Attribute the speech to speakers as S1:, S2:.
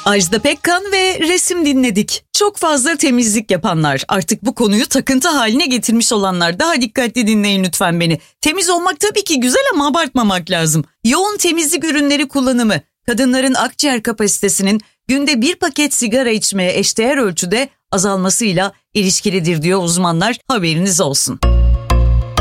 S1: Ajda Pekkan ve resim dinledik. Çok fazla temizlik yapanlar, artık bu konuyu takıntı haline getirmiş olanlar, daha dikkatli dinleyin lütfen beni. Temiz olmak tabii ki güzel ama abartmamak lazım. Yoğun temizlik ürünleri kullanımı, kadınların akciğer kapasitesinin günde 1 paket sigara içmeye eşdeğer ölçüde azalmasıyla ilişkilidir diyor uzmanlar, haberiniz olsun.